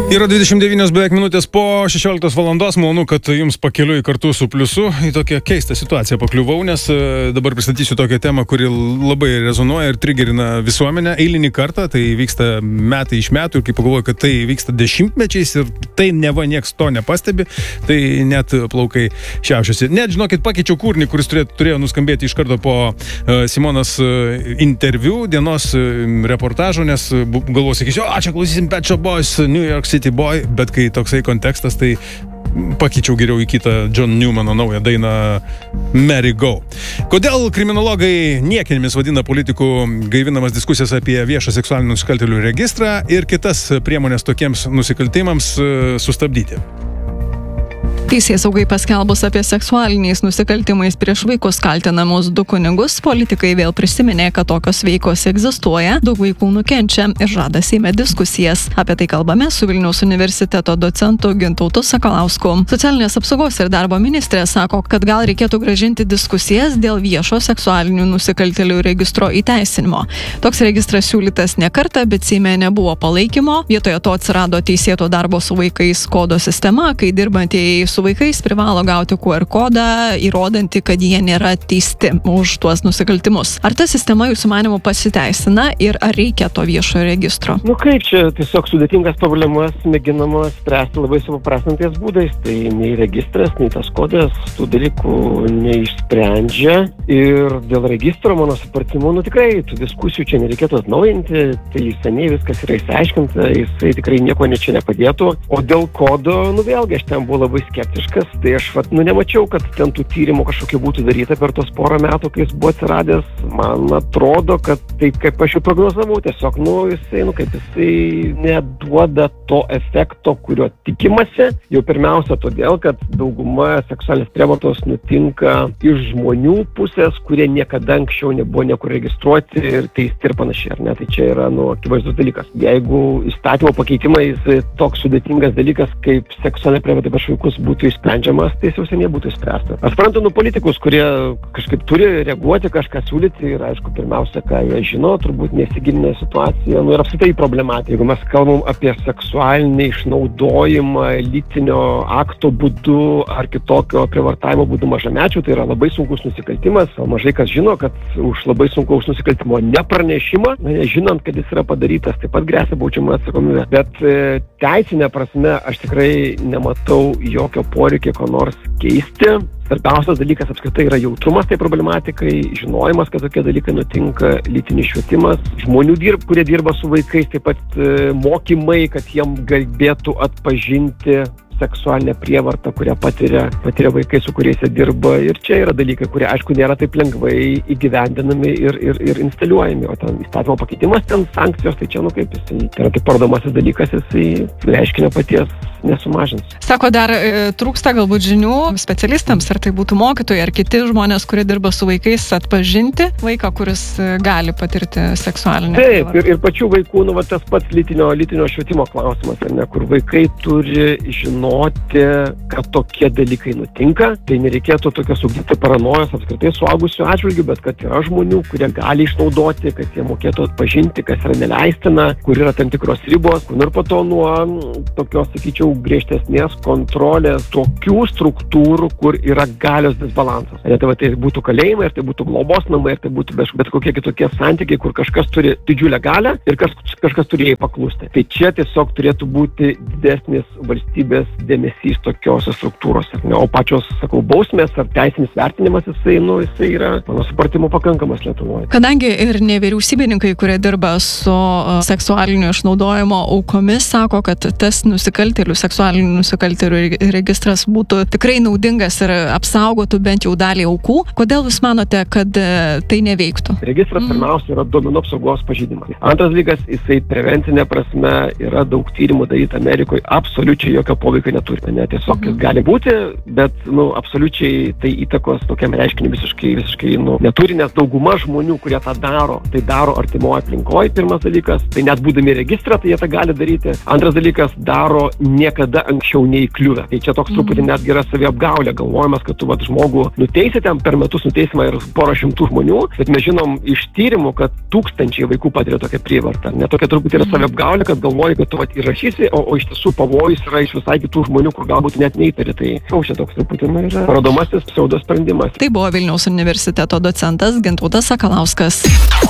Yra 29 beveik minutės po 16 valandos. Malonu, kad jums pakeliui kartu su Pliusu į tokią keistą situaciją pakliuvau, nes dabar pristatysiu tokią temą, kuri labai rezonuoja ir trigerina visuomenę eilinį kartą. Tai vyksta metai iš metų ir kai pagalvoju, kad tai vyksta dešimtmečiais ir tai neva nieks to nepastebi, tai net plaukai šiaušiasi. Net, žinokit, pakeičiau kūrinį, kuris turėjo nuskambėti iš karto po Simonas interviu, dienos reportažo, nes galvoju, sakysiu, čia klausysim Pet Shop Boys, New York City Boy, bet kai toksai kontekstas, tai pakeičiau geriau į kitą John Newmano naują dainą Merry Go. Kodėl kriminologai niekinėmis vadina politikų gaivinamas diskusijas apie viešą seksualinių nusikaltėlių registrą ir kitas priemonės tokiems nusikaltimams sustabdyti? Teisėsaugai paskelbus apie seksualiniais nusikaltimais prieš vaikus kaltinamus du kunigus, politikai vėl prisiminė, kad tokios veikos egzistuoja, daug vaikų nukenčia ir žada Seime diskusijas. Apie tai kalbame su Vilniaus universiteto docentu Gintautu Sakalausku. Socialinės apsaugos ir darbo ministrė sako, kad gal reikėtų grąžinti diskusijas dėl viešo seksualinių nusikaltėlių registro įteisinimo. Toks registras siūlytas ne kartą, bet Seime nebuvo palaikymo. Vietoje to atsirado teisėto darbo su vaikais kodo sistema, kai dirbantieji su vaikais privalo gauti QR kodą, įrodantį, kad jie nėra teisti už tuos nusikaltimus. Ar ta sistema jūsų manymu pasiteisina ir ar reikia to viešojo registro? Kaip čia tiesiog sudėtingas problemas mėginama spręsti labai supaprastintais būdais. Tai nei registras, nei tas kodas tų dalykų neišsprendžia. Ir dėl registro, mano supratimu, tikrai tų diskusijų čia nereikėtų atnaujinti. Tai seniai viskas yra išsiaiškinta, jisai tikrai nieko čia nepadėtų. O dėl kodo, vėlgi, aš ten buvau labai skeptiškas. Tai aš nemačiau, kad ten tų tyrimų kažkokių būtų daryta per tos porą metų, kai jis buvo atsiradęs. Man atrodo, kad taip kaip aš jau prognozavau, tiesiog, jisai neduoda to efekto, kurio tikimasi. Jau pirmiausia todėl, kad dauguma seksualinės prievartos nutinka iš žmonių pusės, kurie niekada anksčiau nebuvo niekur registruoti ir teisti ir panašiai, ar ne? Tai čia yra, akivaizdus dalykas. Jeigu įstatymo pakeitimais toks sudėtingas dalykas, kaip seksualinė prievarta prieš vaikus būtų išsprendžiamas, tai jau seniai būtų išspręsta. Aš suprantu politikus, kurie kažkaip turi reaguoti, kažką siūlyti ir, aišku, pirmiausia, ką jie žino, turbūt nesigilinę situaciją, ir apskritai problematiką. Jeigu mes kalbam apie seksualinį išnaudojimą lytinio akto būdu ar kitokio prievartavimo būdu mažamečių, tai yra labai sunkus nusikaltimas, o mažai kas žino, kad už labai sunkaus nusikaltimo nepranešimą, nežinant, kad jis yra padarytas, taip pat gresia baudžiama atsakomybė. Bet teisinė prasme aš tikrai nematau jokio poreikio ko nors keisti. Svarbiausias dalykas apskritai yra jautrumas tai problematikai, žinojimas, kad tokie dalykai nutinka, lytinis švietimas, žmonių kurie dirba su vaikais, taip pat mokymai, kad jiem galėtų atpažinti seksualinę prievartą, kurią patiria vaikai, su kuriais jie dirba. Ir čia yra dalykai, kurie, aišku, nėra taip lengvai įgyvendinami ir instaliuojami. O ten įstatymo pakeitimas, ten sankcijos, tai čia, jisai yra kaip parodomasis dalykas, jisai reiškinio paties nesumažins. Sako, dar trūksta galbūt žinių specialistams, ar tai būtų mokytojai, ar kiti žmonės, kurie dirba su vaikais, atpažinti vaiką, kuris gali patirti seksualinę prievartą. Taip, ir pačių vaikų, tas pats lytinio švietimo klausimas, kur vaikai turi žinoti, kad tokie dalykai nutinka. Tai nereikėtų tokios ugdyti paranojos apskritai suaugusių atžvilgių, bet kad yra žmonių, kurie gali išnaudoti, kad jie mokėtų atpažinti, kas yra neleistina, kur yra tam tikros ribos, ir po to nuo tokios, sakyčiau, griežtesnės kontrolės tokių struktūrų, kur yra galios disbalansas. Tai būtų kalėjimai, ar tai būtų globos namai, ar tai būtų bet kokie kitokie santykiai, kur kažkas turi didžiulę galią ir kažkas turi jai paklusti. Tai čia tiesiog turėtų būti didesnis valstybės dėmesys tokiose struktūrose. O pačios, bausmės ar teisinis vertinimas, jisai yra, mano supratimu, pakankamas Lietuvoje. Kadangi ir nevyriausybininkai, kurie dirba su seksualinio išnaudojimo aukomis, sako, kad tas seksualinių nusikaltėlių registras būtų tikrai naudingas ir apsaugotų bent jau dalį aukų. Kodėl jūs manote, kad tai neveiktų? Registras pirmiausia yra duomenų apsaugos pažeidimas. Antras dalykas, jisai prevencinė prasme yra daug tyrimų daryti Amerikoje, absoliučiai jokio poveikio jokio neturi, ne, tiesiog jis gali būti, bet, absoliučiai tai įtakos tokiam reiškiniui visiškai, neturi, nes dauguma žmonių, kurie tą daro, tai daro artimoje aplinkoje, pirmas dalykas, tai net būdami registrą, tai jie tą gali daryti. Antras dalykas, daro niekada anksčiau neįkliuvę. Tai čia toks truputį netgi yra saviapgaulė, galvojimas, kad tu žmogų nuteisi ten per metus nuteisima ir porą šimtų žmonių, bet mes žinom iš tyrimų, kad tūkstančiai vaikų patiria tokią prievartą. Netokia truputį yra saviapgaulė, kad galvoji, kad tu įrašysi, o iš tiesų pavojus yra iš visai kitų žmonių, kur galbūt net neįtari. Tai čia toks truputį yra parodomasis pseudo sprendimas. Tai buvo Vilniaus universiteto docentas Gintautas Sakalauskas.